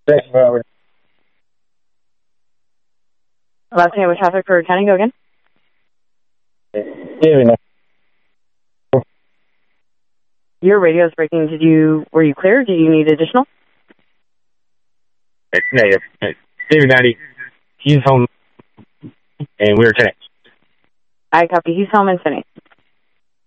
Thanks for Last name with traffic for County, go again. Your radio is breaking. Were you clear? Do you need additional? It's negative. David 90. He's home, and we're connected. I copy. He's home and sending.